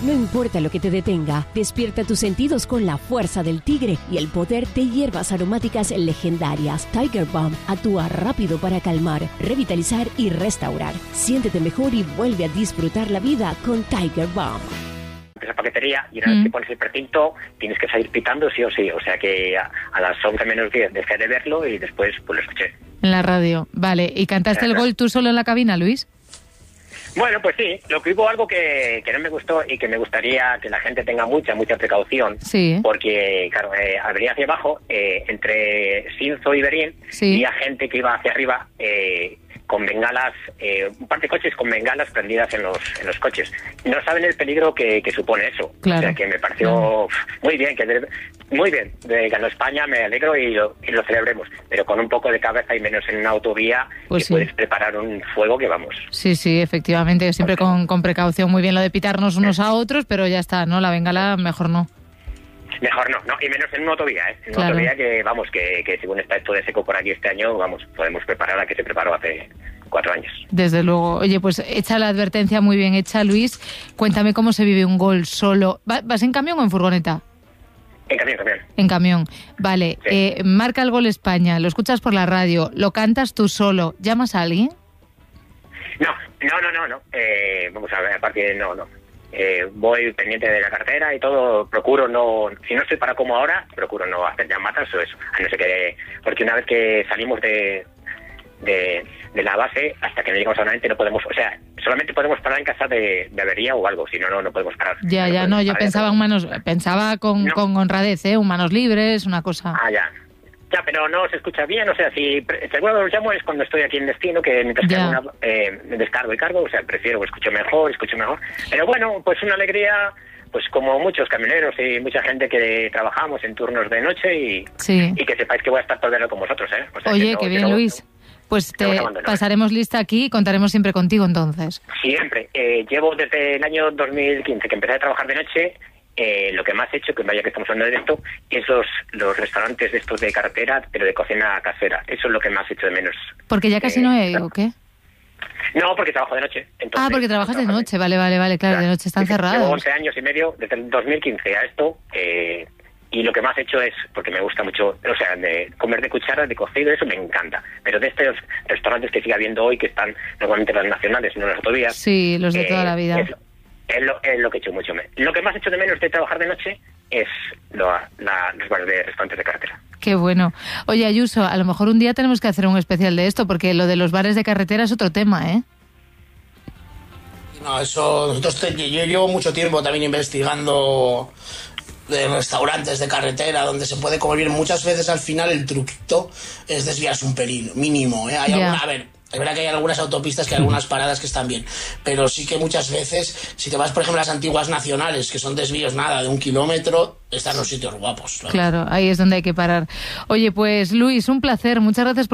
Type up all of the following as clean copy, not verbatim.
No importa lo que te detenga, despierta tus sentidos con la fuerza del tigre y el poder de hierbas aromáticas legendarias. Tiger Balm actúa rápido para calmar, revitalizar y restaurar. Siéntete mejor y vuelve a disfrutar la vida con Tiger Balm. Esa paquetería, y una vez que pones el precinto tienes que salir pitando sí o sí, o sea que a las 11 menos 10 dejé de verlo y después pues lo escuché. En la radio, vale. ¿Y cantaste el gol tú solo en la cabina, Luis? Bueno, pues sí, lo que hubo algo que no me gustó y que me gustaría que la gente tenga mucha precaución, sí. Porque, claro, al venir hacia abajo, entre Sinzo y Berín, había gente que iba hacia arriba con bengalas, un par de coches con bengalas prendidas en los coches. No saben el peligro que supone eso. Claro. O sea, que me pareció muy bien, ganó España, me alegro y lo celebremos, pero con un poco de cabeza y menos en una autovía, pues que puedes preparar un fuego que vamos. Sí, efectivamente, siempre con precaución. Muy bien lo de pitarnos unos a otros, pero ya está, ¿no? La bengala mejor no. Mejor no, y menos en una autovía, En una autovía que según está esto de seco por aquí este año, podemos preparar la que se preparó hace 4 años. Desde luego. Oye, pues hecha la advertencia, muy bien hecha, Luis. Cuéntame cómo se vive un gol solo. ¿Vas en camión o en furgoneta? En camión. En camión. Vale. Sí. Marca el gol España, lo escuchas por la radio, lo cantas tú solo. ¿Llamas a alguien? No. Vamos a ver, aparte no. Voy pendiente de la cartera y todo, procuro no, si no estoy para como ahora, procuro no hacer llamadas o eso, a no ser que, porque una vez que salimos de la base, hasta que no llegamos a una mente no podemos, o sea, solamente podemos parar en casa de avería o algo, si no podemos parar. Yo pensaba con honradez, manos libres, una cosa. Ya, pero no se escucha bien, o sea, si seguro que los llamo es cuando estoy aquí en destino, que mientras que descargo y cargo, o sea, prefiero, escucho mejor, pero bueno, pues una alegría, pues como muchos camioneros y mucha gente que trabajamos en turnos de noche y que sepáis que voy a estar todo el día con vosotros, O sea, oye, qué bien, Luis. Pues pasaremos lista aquí y contaremos siempre contigo, entonces. Siempre. Llevo desde el año 2015 que empecé a trabajar de noche. Lo que más he hecho, que vaya que estamos hablando de esto, es los restaurantes de estos de carretera, pero de cocina casera. Eso es lo que más he hecho de menos. ¿Porque ya casi no he, o qué? No, porque trabajo de noche. Entonces, porque trabajas de noche, vale, claro, de noche están cerrados. Llevo 11 años y medio, desde el 2015 a esto, y lo que más he hecho es, porque me gusta mucho, o sea, de comer de cuchara, de cocido, eso me encanta. Pero de estos restaurantes que sigue habiendo hoy, que están normalmente las nacionales, no las autovías. Sí, los de toda la vida. Es lo que he hecho mucho. Lo que más he hecho de menos de trabajar de noche es los bares de restaurantes de carretera. Qué bueno. Oye, Ayuso, a lo mejor un día tenemos que hacer un especial de esto, porque lo de los bares de carretera es otro tema, ¿eh? No, eso... Yo llevo mucho tiempo también investigando de restaurantes de carretera donde se puede comer bien. Muchas veces al final el truquito es desviarse un pelín, mínimo, ¿eh? Es verdad que hay algunas autopistas, que hay algunas paradas que están bien, pero sí que muchas veces, si te vas, por ejemplo, a las antiguas nacionales, que son desvíos de 1 kilómetro, están los sitios guapos. Claro, ahí es donde hay que parar. Oye, pues Luis, un placer. Muchas gracias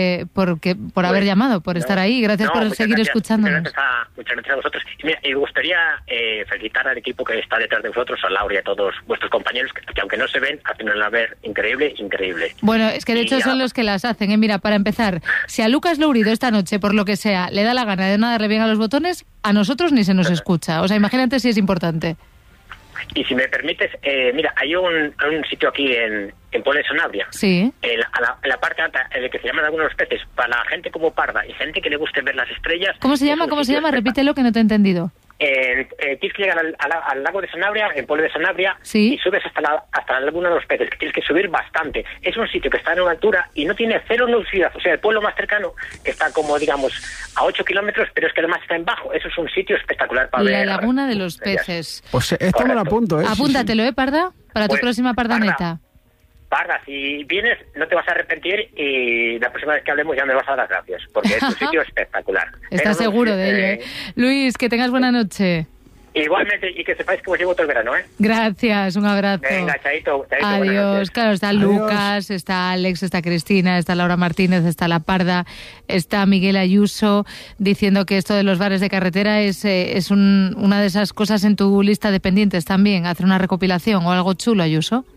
por haber llamado, por estar ahí. Gracias por seguir escuchándonos. Muchas gracias a vosotros. Y mira, me gustaría felicitar al equipo que está detrás de vosotros, a Laura y a todos vuestros compañeros, que aunque no se ven, hacen una labor increíble. Bueno, es que de hecho son los que las hacen, ¿eh? Mira, para empezar, si a Lucas Lourido esta noche, por lo que sea, le da la gana de no darle bien a los botones, a nosotros ni se nos escucha. O sea, imagínate si es importante. Y si me permites, mira, hay un sitio aquí en Puebla de Sanabria. Sí. En la parte alta, en el que se llaman algunos peces, para la gente como Parda y gente que le guste ver las estrellas. ¿Cómo se llama? Repítelo, que no te he entendido. Tienes que llegar al lago de Sanabria, en Pueblo de Sanabria, y subes hasta la laguna de los peces, que tienes que subir bastante. Es un sitio que está en una altura y no tiene cero nubosidad. O sea, el pueblo más cercano está como, digamos, a 8 kilómetros, pero es que además está en bajo. Eso es un sitio espectacular para ver. La laguna de los peces. Pues esto me lo apunto, ¿eh? Apúntatelo, Parda, para tu próxima Pardaneta. Parda, si vienes no te vas a arrepentir y la próxima vez que hablemos ya me vas a dar las gracias, porque es un sitio espectacular. ¿Estás seguro de ello? Luis, que tengas buena noche. Igualmente, y que sepáis que os llevo todo el verano, ¿eh? Gracias, un abrazo. Venga, chaito. Adiós. Claro, está Lucas, está Alex, está Cristina, está Laura Martínez, está La Parda, está Miguel Ayuso, diciendo que esto de los bares de carretera es una de esas cosas en tu lista de pendientes también, hacer una recopilación o algo chulo, Ayuso.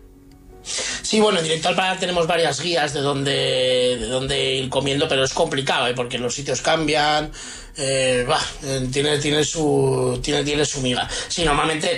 Sí, bueno, en Directo al Paladar tenemos varias guías de dónde ir comiendo, pero es complicado, porque los sitios cambian, tiene su miga. Sí, normalmente